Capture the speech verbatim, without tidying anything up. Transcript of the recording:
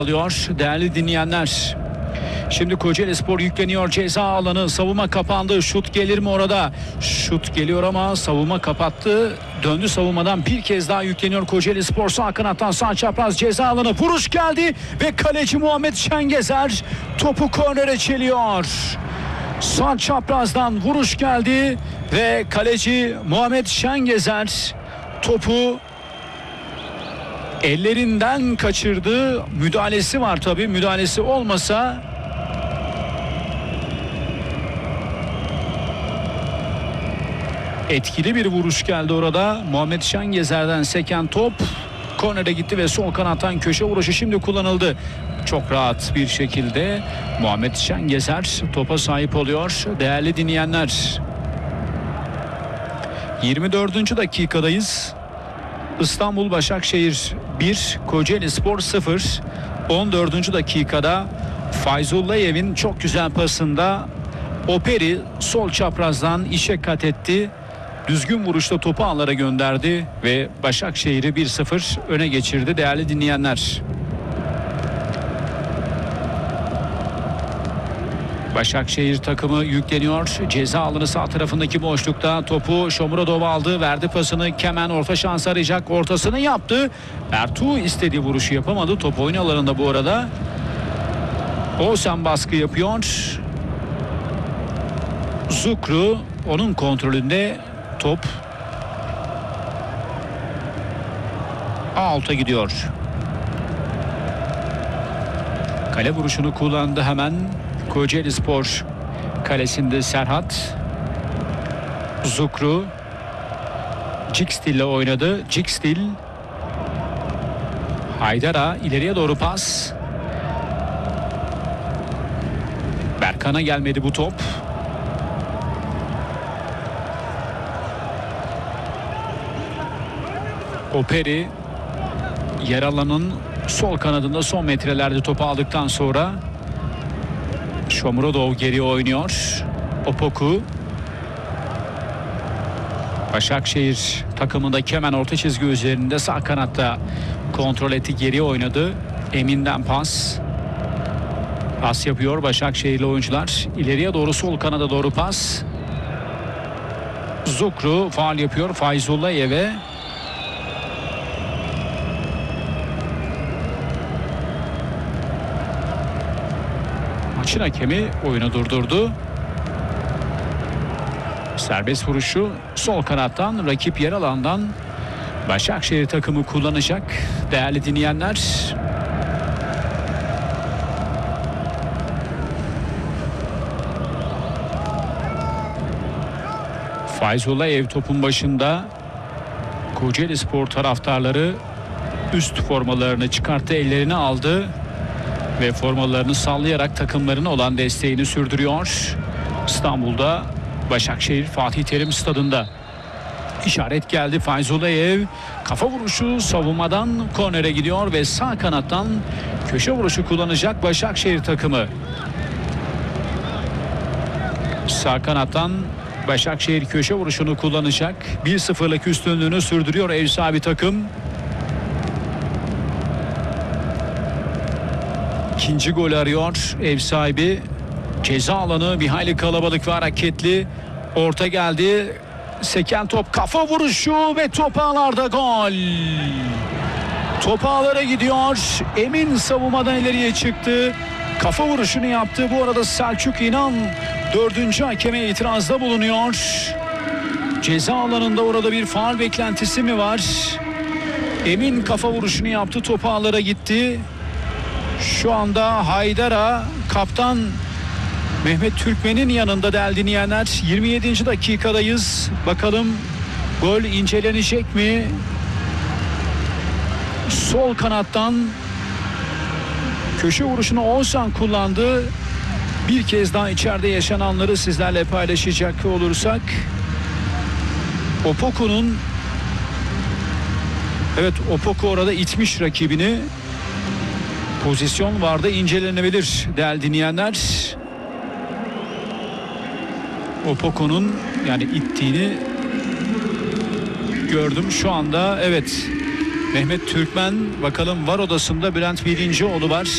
alıyor değerli dinleyenler. Şimdi Kocaelispor yükleniyor, ceza alanı, savunma kapandı, şut gelir mi orada? Şut geliyor ama savunma kapattı, döndü savunmadan, bir kez daha yükleniyor Kocaelispor. Sağ kanattan sağ çapraz ceza alanı, vuruş geldi ve kaleci Muhammed Şengezer topu kornere çeliyor. Sağ çaprazdan vuruş geldi ve kaleci Muhammed Şengezer topu ellerinden kaçırdı. Müdahalesi var tabii. Müdahalesi olmasa etkili bir vuruş geldi orada. Muhammed Şengezer'den seken top kornere gitti ve sol kanattan köşe vuruşu şimdi kullanıldı. Çok rahat bir şekilde Muhammed Şengezer topa sahip oluyor. Değerli dinleyenler, yirmi dördüncü dakikadayız. İstanbul Başakşehir bir, Kocaelispor sıfır. on dördüncü dakikada Fayzullayev'in çok güzel pasında Operi sol çaprazdan işe kat etti. Düzgün vuruşta topu ağlara gönderdi ve Başakşehir'i bir sıfır öne geçirdi değerli dinleyenler. Başakşehir takımı yükleniyor. Ceza alanı sağ tarafındaki boşlukta topu Shomurodov aldı. Verdi pasını. Kemen orta şans arayacak. Ortasını yaptı. Ertuğ istediği vuruşu yapamadı. Top oyun alanında bu arada. Oğuzhan baskı yapıyor. Zukru onun kontrolünde, top alta gidiyor. Kale vuruşunu kullandı hemen Kocaelispor kalesinde Serhat. Zukru Cikstil ile oynadı. Cikstil, Haydar'a ileriye doğru pas. Berkan'a gelmedi bu top. Operi yer alanın sol kanadında son metrelerde topu aldıktan sonra Shomurodov geri oynuyor. Opoku. Başakşehir takımında Kemen orta çizgi üzerinde sağ kanatta kontrol etti, geri oynadı. Emin'den pas. Pas yapıyor Başakşehirli oyuncular. İleriye doğru sol kanada doğru pas. Zukru faul yapıyor Fayzullayev'e. Maçın hakemi oyunu durdurdu. Serbest vuruşu sol kanattan, rakip yer alandan Başakşehir takımı kullanacak değerli dinleyenler. Fayzullayev topun başında. Kocaelispor taraftarları üst formalarını çıkarttı, ellerine aldı ve formalarını sallayarak takımlarına olan desteğini sürdürüyor. İstanbul'da Başakşehir Fatih Terim Stadı'nda. İşaret geldi. Fayzullayev kafa vuruşu savunmadan kornere gidiyor ve sağ kanattan köşe vuruşu kullanacak Başakşehir takımı. Sağ kanattan Başakşehir köşe vuruşunu kullanacak. bir sıfırlık üstünlüğünü sürdürüyor ev sahibi takım. İkinci golü arıyor ev sahibi. Ceza alanı bir hayli kalabalık ve hareketli. Orta geldi. Seken top, kafa vuruşu ve top ağlarda gol. Top ağlara gidiyor. Emin savunmadan ileriye çıktı. Kafa vuruşunu yaptı. Bu arada Selçuk İnan dördüncü hakeme itirazda bulunuyor. Ceza alanında orada bir faul beklentisi mi var? Emin kafa vuruşunu yaptı. Top ağlara gitti. Şu anda Haydar'a, kaptan Mehmet Türkmen'in yanında değerli dinleyenler. yirmi yedinci dakikadayız. Bakalım gol incelenecek mi? Sol kanattan köşe vuruşunu Oğuzhan kullandı. Bir kez daha içeride yaşananları sizlerle paylaşacak olursak, Opoku'nun, evet Opoku orada itmiş rakibini. Pozisyon vardı, incelenebilir değerli dinleyenler. Opoku'nun yani ittiğini gördüm şu anda. Evet, Mehmet Türkmen, bakalım var odasında Bülent Bilincioğlu var.